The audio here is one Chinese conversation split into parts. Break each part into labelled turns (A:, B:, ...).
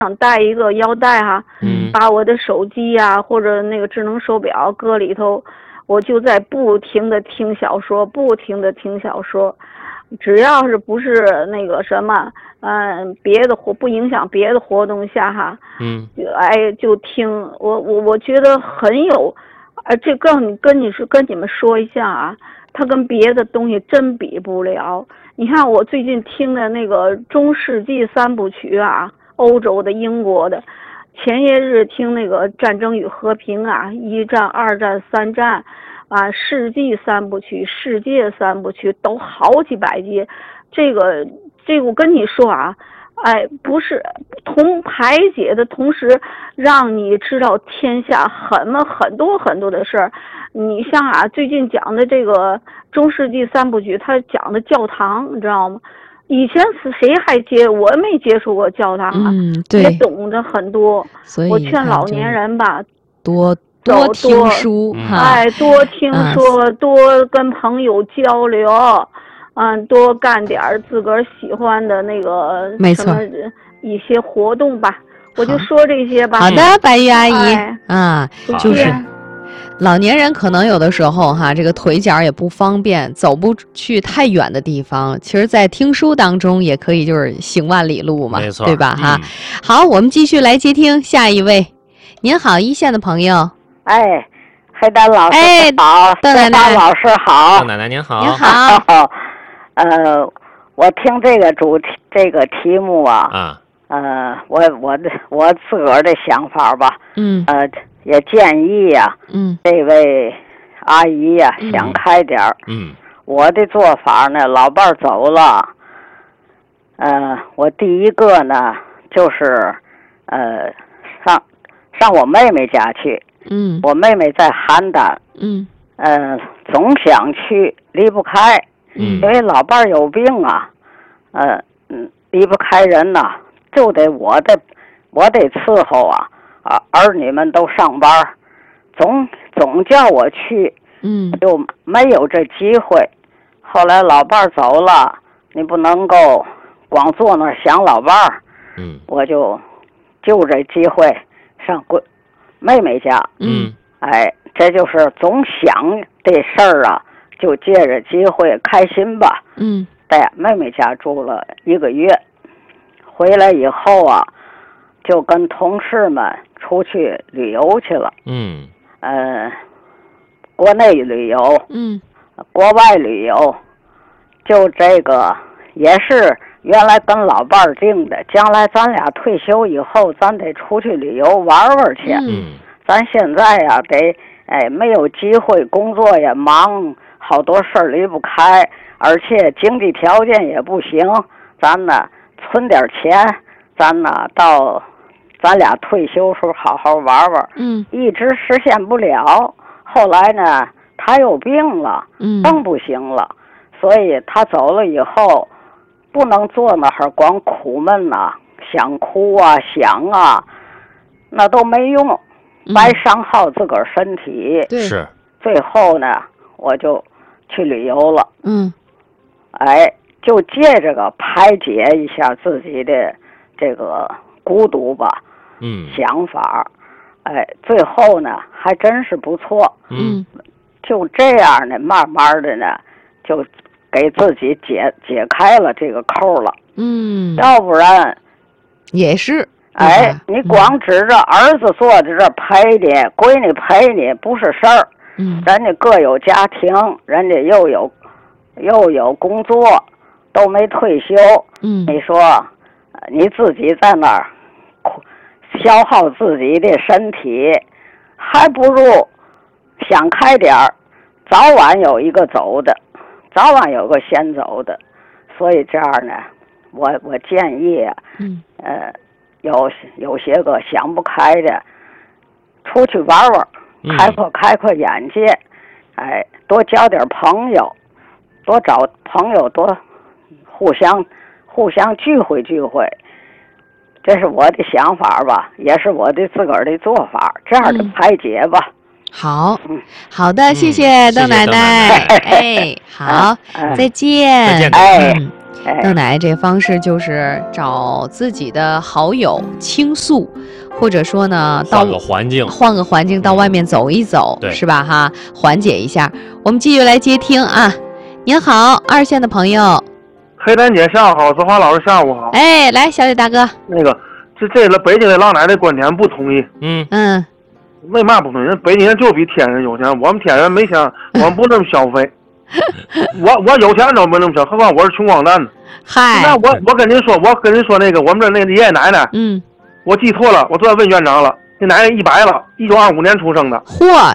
A: 想带一个腰带哈，把我的手机呀、或者那个智能手表搁里头，我就在不停的听小说，不停的听小说，只要是不是那个什么，别的不影响别的活动下哈，就听我觉得很有，这跟你们说一下啊，它跟别的东西真比不了。你看我最近听的那个中世纪三部曲啊。欧洲的、英国的，前些日听那个《战争与和平》啊，1战、2战、3战，啊，世纪三部曲、世界三部曲都好几百集。这个我跟你说啊，不是排解的同时，让你知道天下很多很多的事儿。你像啊，最近讲的这个中世纪三部曲，他讲的教堂，你知道吗？以前谁我没接触过教堂啊，也懂得很多。所以我劝老年人吧，
B: 多听书哈，
A: 多听说，多跟朋友交流，多干点自个儿喜欢的那个什么一些活动吧。我就说这些吧。
B: 好的，白玉阿姨就是。老年人可能有的时候哈，这个腿脚也不方便，走不去太远的地方。其实，在听书当中也可以，就是行万里路嘛，
C: 没错，
B: 对吧？哈，好，我们继续来接听下一位。您好，一线的朋友。
D: 黑丹老师好，
B: 邓奶奶
D: 老师好，
C: 邓奶奶您好，
B: 您好。
D: 我听这个题目啊，我自个儿的想法吧，也建议呀，这位阿姨呀，想开点儿。我的做法呢，老伴儿走了，我第一个呢，就是上我妹妹家去。我妹妹在邯郸。总想去，离不开。因为老伴儿有病啊，离不开人呐，就得我得伺候啊。儿女们都上班，总叫我去，就没有这机会。后来老伴儿走了，你不能够光坐那儿想老伴儿，我就这机会上妹妹家，这就是总想这事儿啊，就借着机会开心吧，在妹妹家住了1个月，回来以后啊，就跟同事们出去旅游去了，国内旅游，国外旅游，就这个也是原来跟老伴儿定的，将来咱俩退休以后，咱得出去旅游玩玩去。咱现在呀，没有机会，工作也忙，好多事儿离不开，而且经济条件也不行，咱呢存点钱，咱呢到咱俩退休时候好好玩玩。一直实现不了，后来呢他又病了，更不行了，所以他走了以后，不能坐那儿光苦闷呐，想哭啊想啊，那都没用，白伤耗自个儿身体。
C: 是，
D: 最后呢我就去旅游了，就借这个排解一下自己的这个孤独吧，想法，最后呢还真是不错，就这样呢，慢慢的呢，就给自己解开了这个扣了，要不然
B: 也是，
D: 你光指着儿子坐在这陪你，闺女陪你不是事儿，人家各有家庭，人家又有工作，都没退休，你说你自己在那儿消耗自己的身体，还不如想开点儿，早晚有一个走的，早晚有个先走的，所以这样呢，我建议，有些个想不开的，出去玩玩，开阔眼界，多交点朋友，多找朋友，多互相聚会，这是我的想法吧，也是我的自个儿的做法，这样的排解吧。
B: 好的，谢谢邓奶奶。好，再见。
C: 再见。
B: 邓奶奶这方式就是找自己的好友倾诉，或者说呢，换个环境到外面走一走，是吧？哈，缓解一下。我们继续来接听啊。您好，2线的朋友。
C: 黑丹姐下午好，子华老师下午好。
B: 哎，来，小李大哥。
C: 那个，这北京的老奶奶观点不同意。为嘛不同意？人北京人就比天人有钱，我们天人没钱，我们不那么消费。我有钱都没那么消，何况我是穷光蛋呢。
B: 嗨，
C: 那我跟您说那个我们这那个爷爷奶奶，我记错了，我都要问院长了。那奶奶100了，1925年出生的。
B: 嚯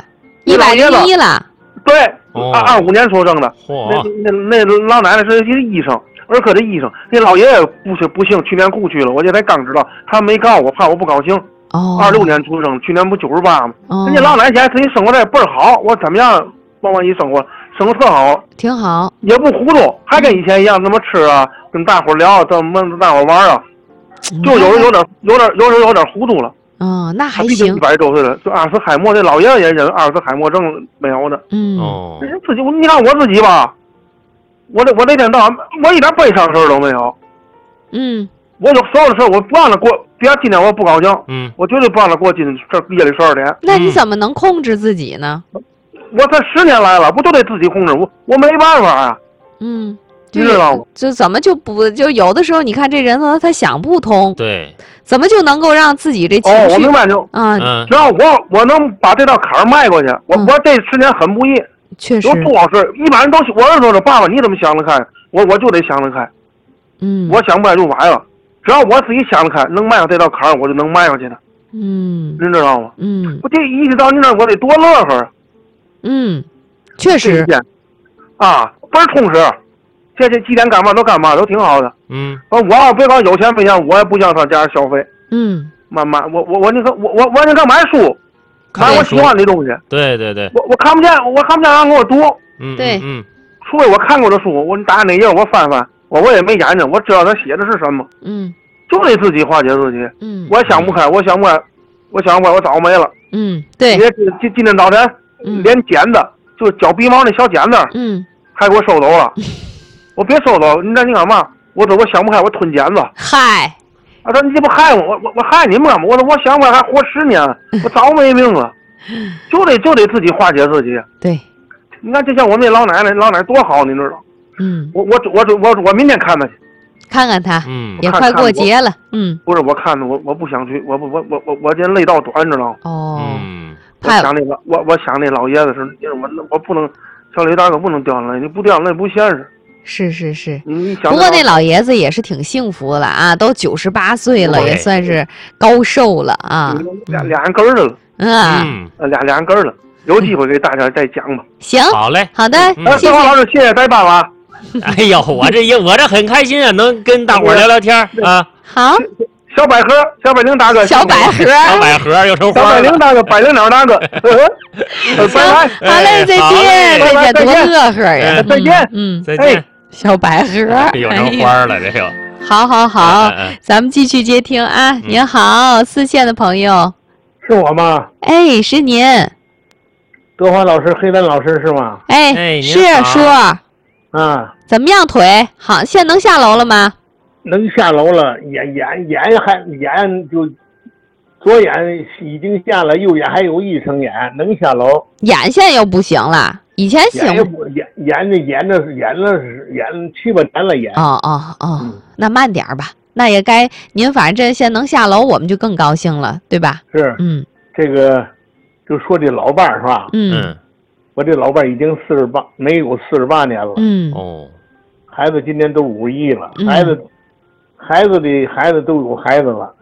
B: ，101了。
C: 对，25年出生的。那老奶奶是医生，儿科的医生。那老爷爷不幸去年故去了，我这才刚知道，他没告我，怕我不高兴。26年出生，去年不98吗？人家老奶奶现在自己生活的倍儿好，我怎么样？往一生活特好，
B: 挺好，
C: 也不糊涂，还跟以前一样那么吃啊，跟大伙聊，怎么大伙玩啊，就有时候有点糊涂了。
B: 那还行。
C: 100多岁了，就阿尔茨海默，这老爷子也认阿尔茨海默症没有的。自己，你看我自己吧，我那天到晚我一点悲伤事都没有。我有所有的事我不让他过，比方今天我不高兴，我绝对不让他过这夜里12点。
B: 那你怎么能控制自己呢？
C: 我这10年来了，不都得自己控制？我没办法啊。
B: 你
C: 知道吗？
B: 就怎么就有的时候，你看这人呢，他想不通。
E: 对。
B: 怎么就能够让自己这情绪？
C: 我明白就只要我能把这道坎儿迈过去，我这10年很不易。
B: 确实。
C: 有多少事，一般人都我儿子说爸爸你怎么想得开？我就得想得开。我想不开就崴了。只要我自己想得开，能迈上这道坎儿，我就能迈上去的。您知道吗？我这一直到您那我得多乐呵啊。
B: 确实
C: 啊，倍儿充实。这几天干嘛都挺好的。我要别搞有钱没钱，我也不像他家消费。慢慢，我你看我你看买书，买我喜欢的东西。
E: 对。
C: 我看不见让给我读。
B: 对。
C: 除非我看过的书，我打那页我翻翻，我也没眼睛，我知道他写的是什么。就得自己化解自己。我想不开，我早没了。
B: 对。
C: 今天早晨，连剪子就绞鼻毛那小剪子，还给我收走了。我别收走，你干嘛？我想不开，我吞剪子。
B: 嗨，
C: 他说你这不害我害你们干嘛？我说我想不开还活10年，我早没命了。就得自己化解自己。
B: 对，
C: 你看就像我们那老奶奶多好，你知道？我明天看她去，
B: 看看她。也快过节了。
C: 不是我看的，我不想去，我这累到短，知道吗？我想那老爷子是，我不能，小李大哥不能掉眼泪，你不掉眼泪不现实。
B: 是。不过那老爷子也是挺幸福了啊，都98岁了，也算是高寿了啊。
C: 俩人根儿了。俩人根儿了。有机会给大家再讲吧。
B: 行，
E: 好嘞，
B: 好的，
C: 谢谢老师，谢谢带爸爸。
E: 哎呦，我这很开心啊，能跟大伙聊聊天啊。
B: 好。
C: 小百合，小百灵大哥，
B: 小百
E: 合又成花了。
C: 小百灵大哥，百灵鸟大哥，拜拜。
B: 好嘞，再见，多乐呵呀！
C: 再见，
E: 再见。
B: 小百合
E: 又成花了，这又。
B: 好，咱们继续接听啊。您好，4线的朋友。
F: 是我吗？
B: 哎，是您。
F: 德华老师，黑丹老师是吗？
B: 哎，是叔。怎么样腿？好，现在能下楼了吗？
F: 能下楼了，眼就左眼已经下了，右眼还有一层眼，能下楼。
B: 眼现在又不行了，以前行。
F: 眼去吧点了眼。
B: 那慢点吧。那也该您反正现在能下楼，我们就更高兴了，对吧？
F: 是。这个就说这老伴儿是吧？我这老伴儿已经48，没有48年了。孩子今年都51了，孩子的孩子都有孩子了。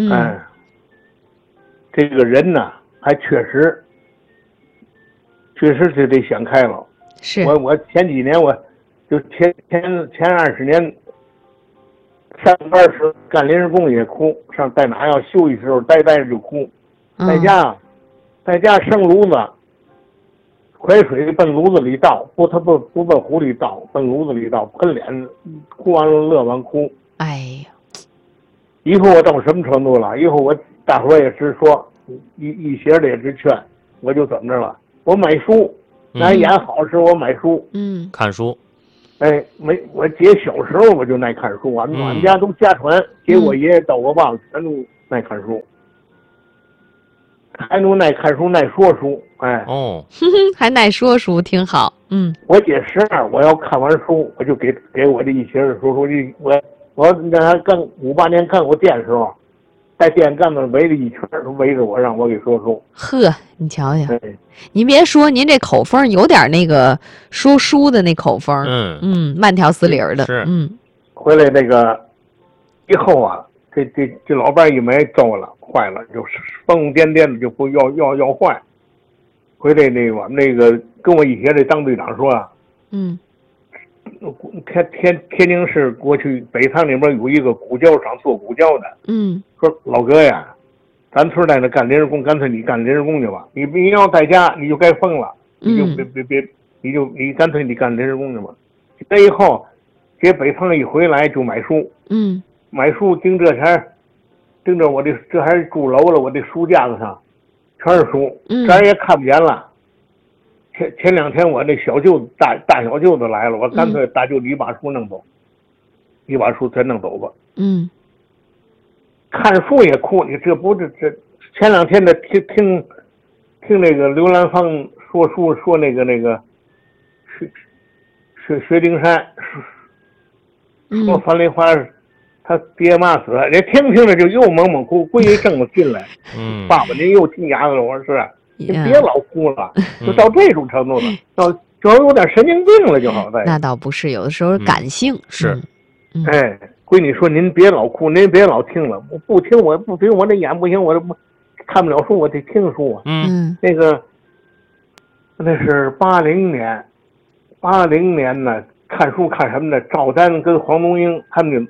F: 这个人呢，还确实是得想开了。
B: 是。
F: 我前几年我就前20年上班时干临时工也哭，上在哪要休息时候待着就哭。在家生炉子，快水奔炉子里倒，不奔壶里倒，奔炉子里倒，喷脸，哭完了乐完哭。
B: 哎呀，
F: 以后我到什么程度了？以后我大伙也直说，一些的也直劝，我就怎么着了？我买书，咱演好时我买书，
E: 看书，
F: 哎，我姐小时候我就爱看书，我们家都家传，姐我爷爷到我爸全都爱看书，还能爱看书爱说书，哎，
B: 还爱说书，挺好。
F: 我姐12，我要看完书，我就给我这一群人说，我那干58年干过店的时候，在店干的围着一圈，围着我让我给说书。
B: 呵，你瞧瞧，您别说，您这口风有点那个说书的那口风，慢条斯理的，
E: 是，
F: 回来那个以后啊，这老伴一买糟了，坏了，就疯癫癫的就不要坏。回来我们那个跟我一起的当队长说啊，天津市过去北塘里边有一个骨胶厂做骨胶的，说老哥呀，咱村在那干临时工，干脆你干临时工去吧，你要在家你就该疯了，你就别你干脆你干临时工去吧。那以后给北塘一回来就买书，买书盯这我这还是住楼了，我这书架子上全是书，咱也看不见了。前2天我那小舅子大小舅子来了，我干脆大舅子你把书弄走，你把书全弄走吧。看书也哭，你这不是这前2天的听那个刘兰芳说书，说那个薛丁山说樊梨花他爹妈死了，人听着就又猛哭，闺女正了进来，爸爸您又进牙子了，我说是。你别老哭了，就到这种程度了，就有点神经病了，就好在。
B: 那倒不是，有的时候感性
E: 是。
F: 哎，闺女说您别老哭，您别老听了，我不听，我这眼不行，我这看不了书，我得听书啊。那是80年呢，看书看什么呢？赵丹跟黄东英他们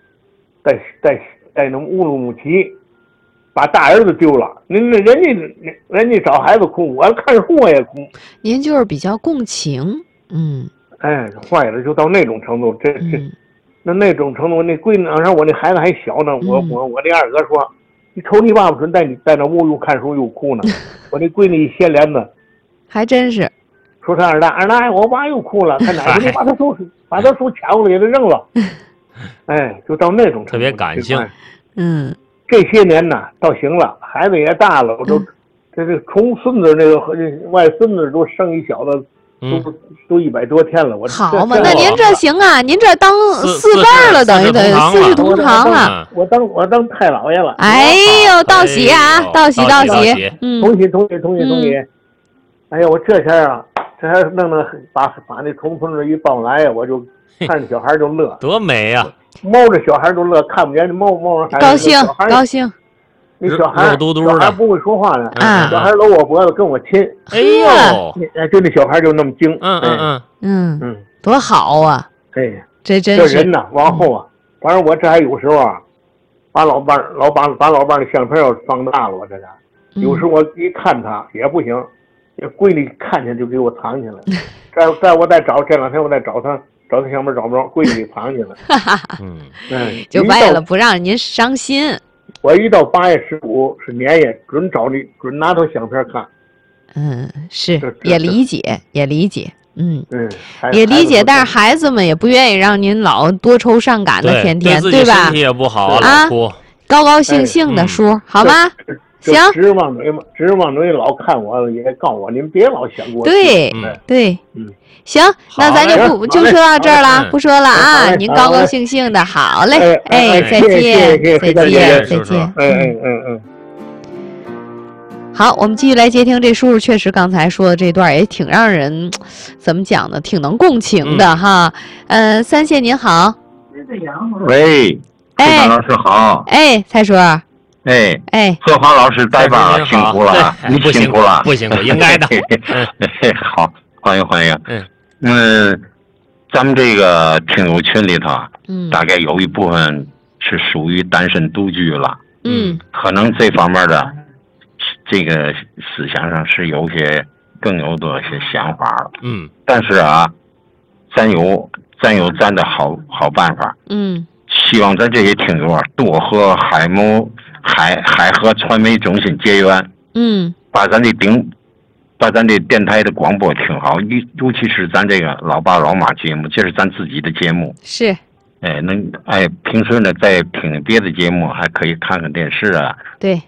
F: 在那乌鲁木齐。把大儿子丢了，人家找孩子哭，我看书我也哭。
B: 您就是比较共情，
F: 哎，坏了，就到那种程度，那种程度，那闺女让我那孩子还小呢，我那二哥说，你瞅你爸爸准在那屋又看书又哭呢，我那闺女一掀帘子，
B: 还真是，
F: 说他二大，我爸又哭了，他奶奶你把他书抢过来给他扔了，哎，就到那种程度，
E: 特别感性，
F: 这些年呢，倒行了，孩子也大了，我都这重孙子那个外孙子都生一小子，都100多天了。我
B: 好嘛，那您这行啊，您这当4辈了，等于四世同堂了。
F: 我当太老爷了。
B: 哎呦，道喜啊，道喜！
F: 同喜！哎呦，我这下啊，这还弄把那重孙子一抱来呀，我就看着小孩就乐，
E: 多美呀！
F: 猫着小孩都乐，看不见猫还
B: 高兴。
F: 那小孩
E: 嘟嘟的，
F: 小孩不会说话呢，小孩搂我脖子跟我亲，
E: 哎呦，
F: 就那小孩就那么精，
B: 多好啊！
F: 哎，
B: 这真是
F: 这人呢，往后啊，反正我这还有时候啊，把老伴的相片要放大了，我这家有时候我一看他也不行，闺女看见就给我藏起来，我再找这2天我再找他相片找不着，闺女给藏起来，
B: 就为了不让您伤心。
F: 我一到8月15是年夜，准拿到相片看。
B: 是也理解，也理解，
F: 也
B: 理解，但是孩子们也不愿意让您老多愁善感的天天，对吧？
E: 身体也不好
B: 啊，高高兴兴的叔，好吗？行。
F: 直往嘴老看我，也告我，您别老想过。
B: 对，行，那咱就说到这儿了，不说了啊！您高高兴兴的，好嘞，哎，再见。好，我们继续来接听这叔叔。确实，刚才说的这段也挺让人怎么讲呢？挺能共情的哈。3线您好，
G: 喂，蔡老师好，
B: 蔡叔，
G: 贺华老师代班了，辛苦了，你辛苦了，
E: 不辛苦，应该的。
G: 好，欢迎。咱们这个听友群里头，大概有一部分是属于单身独居了，可能这方面的这个思想上是有些更有多些想法了，但是啊，咱有咱的好办法，希望咱这些听友啊多和海河传媒中心结缘，把咱的把咱这电台的广播听好，尤其是咱这个老爸老妈节目，这是咱自己的节目。
B: 是。
G: 平时呢再听别的节目，还可以看看电视啊。
B: 对。